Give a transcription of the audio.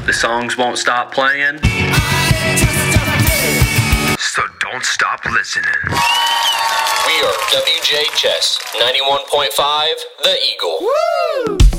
The songs won't stop playing. So don't stop listening. We are WJHS 91.5, The Eagle. Woo!